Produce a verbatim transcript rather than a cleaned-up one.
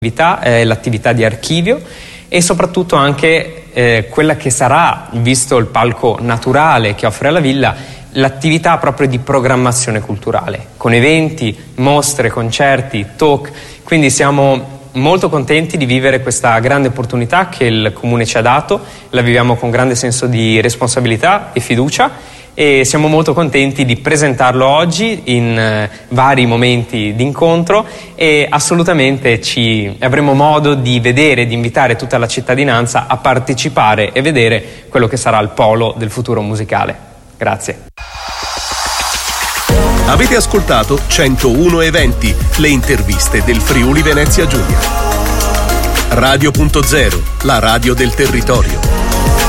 eh, l'attività di archivio e soprattutto anche eh, quella che sarà, visto il palco naturale che offre la villa, l'attività proprio di programmazione culturale, con eventi, mostre, concerti, talk. Quindi siamo molto contenti di vivere questa grande opportunità che il Comune ci ha dato, la viviamo con grande senso di responsabilità e fiducia e siamo molto contenti di presentarlo oggi in eh, vari momenti di incontro e assolutamente ci avremo modo di vedere, di invitare tutta la cittadinanza a partecipare e vedere quello che sarà il polo del futuro musicale. Grazie. Avete ascoltato centouno Eventi, le interviste del Friuli Venezia Giulia. Radio punto zero, la radio del territorio.